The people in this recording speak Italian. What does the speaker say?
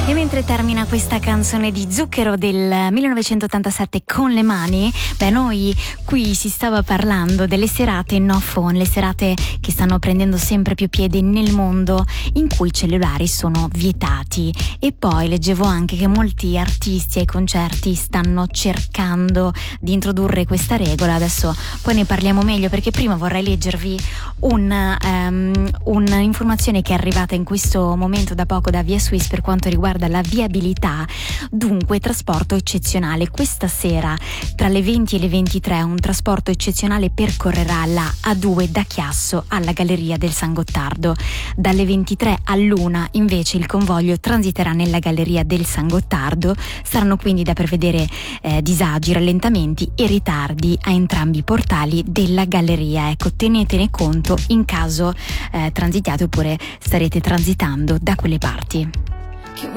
E mentre termina questa canzone di Zucchero del 1987 con le mani, noi qui si stava parlando delle serate no phone, le serate che stanno prendendo sempre più piede nel mondo, in cui i cellulari sono vietati. E poi leggevo anche che molti artisti ai concerti stanno cercando di introdurre questa regola. Adesso poi ne parliamo meglio, perché prima vorrei leggervi un'informazione che è arrivata in questo momento da poco da Via Swiss per quanto riguarda la viabilità. Dunque, trasporto eccezionale. Questa sera tra le 20 e le 23 un trasporto eccezionale percorrerà la A2 da Chiasso alla Galleria del San Gottardo. Dalle 23 all'1 invece il convoglio transiterà nella Galleria del San Gottardo. Saranno quindi da prevedere disagi, rallentamenti e ritardi a entrambi i portali della galleria. Ecco, tenetene conto in caso transitiate oppure starete transitando da quelle parti.